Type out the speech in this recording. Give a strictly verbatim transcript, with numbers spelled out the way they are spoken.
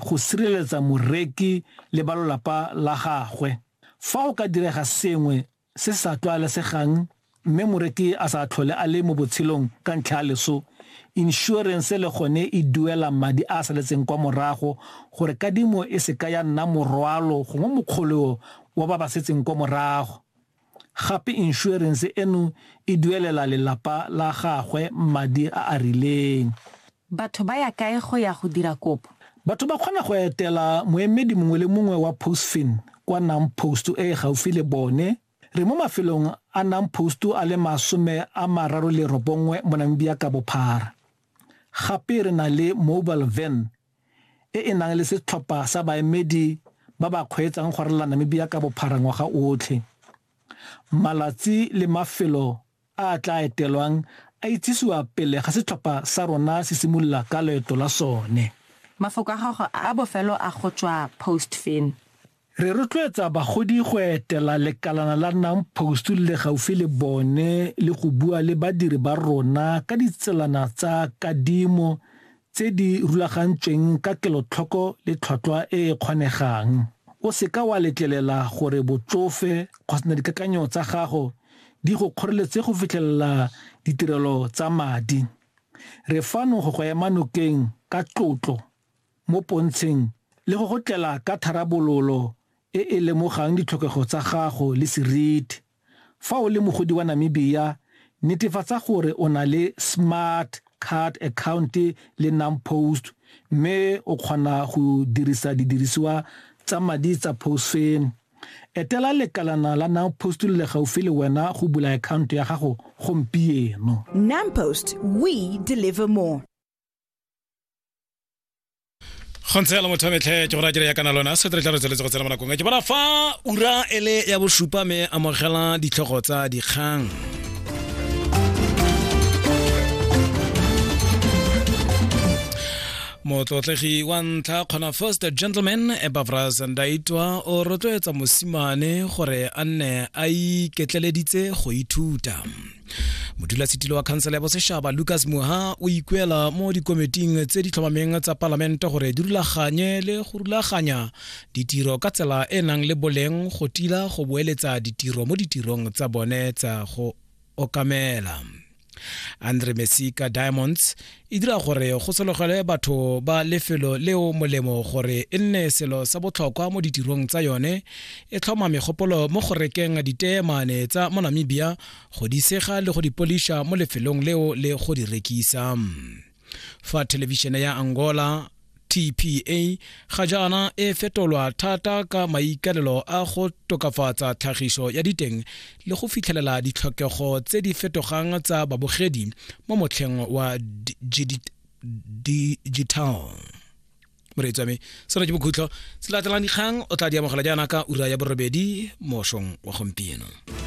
go sireletsa moreki le balolapa la gagwe. Fa o ka direga sengwe se sa tlwaelesegang mme moreki a sa tlhole a le mo botshelong ka ntlha ya leso, insurance le gone e duela madi a saletseng kwa morago gore kadimo e se ka ya nna morwalo gongwe mokgolo wa ba ba setseng kwa morago. Gape insurance eno e duelela lelapa la gagwe madi a a rileng. Batho ba ya kae go ya go dira kopo? Batho ba kgona go etela moemedi mongwe le mongwe wa Postfin kwa NAMPOST e gaufi le bone. Re mo mafelong a NAMPOST a le masome a mararo le robongwe mo Namibia ka bophara. Gape re na le mobile van e e nang le setlhopha sa baemedi ba ba kgweetsang go rala Namibia ka bophara ngwaga otlhe. Malatsi le mafelo a tla etelwang a itsisiwa pele ga setlhopha sa rona se simolola ka leeto la sone. Mafoko a gago a bofelo a go tswa Postfin. Re rotloetsa bagodi go etela lekalana la NAMPOST le gaufi le bone le go bua le badiri ba rona ka ditselana tsa kadimo tse di rulagantsweng ka kelotlhoko le tlhotlhwa e e kgonegang. O se ka wa letlelela gore botsofe kgotsa dikakanyo tsa gago di go kgoreletse go fitlhelela ditirelo tsa madi. Re fano go go ema nokeng ka tlotlo mo pontsheng le go gotlela ka tharabololo e e lemogang ditlhokego tsa gago le seriti. Fa o le mogodi wa Namibia, netefatsa gore o na le smart card account le NAMPOST mme o kgona go dirisa didirisiwa tsa madi tsa Postfin. Etela lekalana la NAMPOST le gaufi le wena go bula account ya gago gompieno. NAMPOST, we deliver more. Khontsela mothametlhe ke gora dire ya kana lona se tre tla re tsele go tsena mona kong ke bona fa ura ele ya bosupa me amogela ditlhogo tsa dikgang. Motlotlegi wa ntlha kgona first gentleman Epafras Ndaitwa o rotloetsa mosimane gore a nne a iketleleditse go ithuta. Modulasetilo wa khansele ya Boseshaba Lucas Moha o ikuela mo dikomiting tse di tlhomameng tsa parlamente gore di rulaganye le go rulaganya ditiro ka tsela e nang le boleng go tila go boeletsa ditiro mo ditirong tsa bone tsa go okamela. Andre Mesika Diamonds e dira gore go sologele batho ba lefelo leo molemo gore e nne selo sa botlhokwa mo ditirong tsa yone, e tlhoma megopolo mo go rekeng diteemane tsa mo Namibia go di sega le go di polisha mo lefelong leo le go di rekisa. Fa televisione ya Angola T P A ga jaana e fetolwa thata ka maikalelo a go tokafatsa tlhagiso ya diteng le go fitlhelela ditlhokego tse di fetogang tsa babogedi mo motlheng wa digital. Moretsame sona ke bokhutlo se latelang dikgang o tla di amogela jaana ka ura ya borobedi mo shong wa gompieno.